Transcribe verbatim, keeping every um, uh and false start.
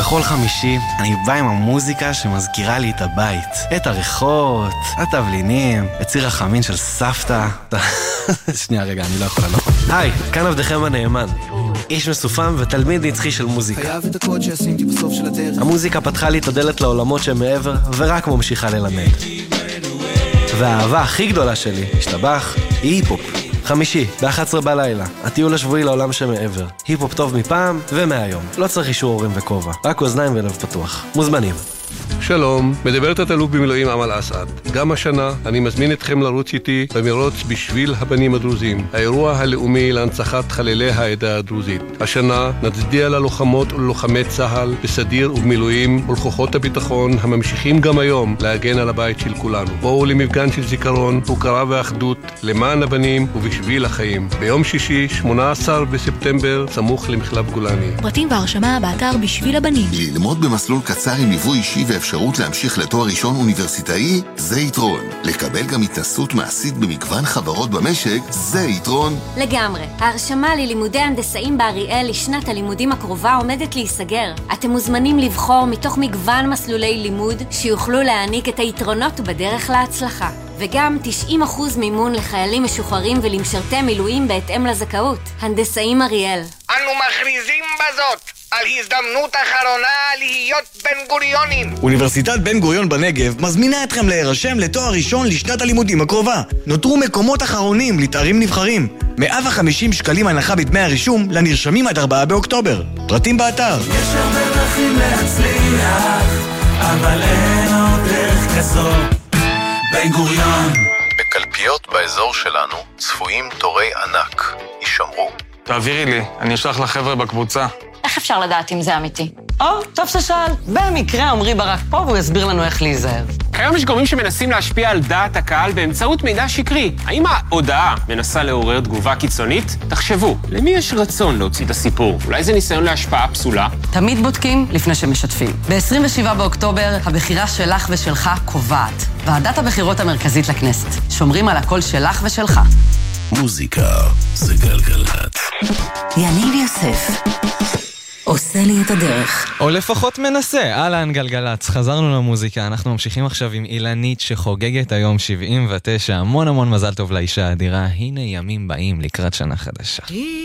בכל חמישי אני בא עם המוזיקה שמזכירה לי את הבית, את הריחות, התבלינים, את ציר החמין של סבתא. שנייה רגע, אני לא יכול, אני לא יכול. היי, כאן עבדכם הנאמן, איש מסופם ותלמיד נצחי של מוזיקה. המוזיקה פתחה לי את הדלת לעולמות שמעבר ורק ממשיכה ללמד. והאהבה הכי גדולה שלי, השתבח, היא היפופ. חמישי, ב-אחת עשרה בלילה, הטיול השבועי לעולם שמעבר. היפופ טוב מפעם ומהיום. לא צריך אישור הורים וכובע, רק אוזניים ולב פתוח. מוזמנים. שלום, מדברת התלוף במילואים אמל אסעד. גם השנה אני מזמין אתכם לרוץ איתי במרוץ בשביל הבנים הדרוזים, האירוע הלאומי להנצחת חללי העדה הדרוזית. השנה נצדיע ללוחמות וללוחמי צה"ל בסדיר ובמילואים ולכוחות הביטחון הממשיכים גם היום להגן על הבית של כולנו. בואו למפגן של זיכרון, הוקרה ואחדות למען הבנים ובשביל החיים. ביום שישי, שמונה עשר בספטמבר, סמוך למחלף גולני. פרטים והרשמה באתר בשביל הבנים. ללמוד במסלול קצר עם ליווי אישי ואפשרות להמשיך לתואר ראשון אוניברסיטאי, זה יתרון. לקבל גם התנסות מעשית במגוון חברות במשק, זה יתרון. לגמרי. ההרשמה ללימודי הנדסאים באריאל לשנת הלימודים הקרובה עומדת להיסגר. אתם מוזמנים לבחור מתוך מגוון מסלולי לימוד שיוכלו להעניק את היתרונות בדרך להצלחה. וגם תשעים אחוז מימון לחיילים משוחררים ולמשרתי מילואים בהתאם לזכאות. הנדסאים אריאל. אנו מכריזים בזאת על הזדמנות אחרונה להיות בן גוריונים. אוניברסיטת בן גוריון בנגב מזמינה אתכם להירשם לתואר ראשון לשנת הלימודים הקרובה. נותרו מקומות אחרונים לתארים נבחרים. מאה וחמישים שקלים הנחה בדמי הרישום לנרשמים עד ארבעה באוקטובר. פרטים באתר. יש הרבה דרכים להצליח, אבל אין עוד דרך כזו. בן גוריון. בקלפיות באזור שלנו צפויים תורי ענק. יישמרו. תעבירי לי, אני אשלח לחבר'ה בקבוצה. איך אפשר לדעת אם זה אמיתי? או, טוב ששאל. במקרה עמרי ברק פה והוא יסביר לנו איך להיזהר. כיום יש גורמים שמנסים להשפיע על דעת הקהל באמצעות מידע שקרי. האם ההודעה מנסה לעורר תגובה קיצונית? תחשבו, למי יש רצון להוציא את הסיפור? אולי זה ניסיון להשפעה פסולה? תמיד בודקים לפני שמשתפים. ב-עשרים ושבעה באוקטובר, הבחירה שלך ושלך קובעת. ועדת הבחירות המרכזית לכנסת. שומרים על הקול שלך ושלך. מוזיקה זה גלגלת. יניב יוסף עושה לי את הדרך. או לפחות מנסה. אהלן גלגלץ, חזרנו למוזיקה. אנחנו ממשיכים עכשיו עם אילנית שחוגגת היום שבעים ותשע. המון המון מזל טוב לאישה האדירה. הנה ימים באים לקראת שנה חדשה.